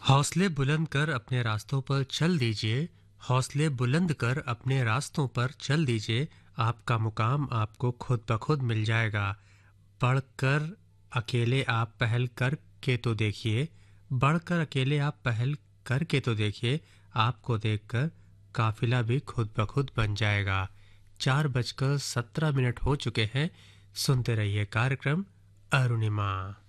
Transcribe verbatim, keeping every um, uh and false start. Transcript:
हौसले बुलंद कर अपने रास्तों पर चल दीजिए। हौसले बुलंद कर अपने रास्तों पर चल दीजिए। आपका मुकाम आपको खुद ब खुद मिल जाएगा। बढ़कर अकेले आप पहल कर के तो देखिए। बढ़कर अकेले आप पहल करके तो देखिए। आपको देखकर काफिला भी खुद ब खुद बन जाएगा। चार बजकर सत्रह मिनट हो चुके हैं। सुनते रहिए कार्यक्रम अरुणिमा।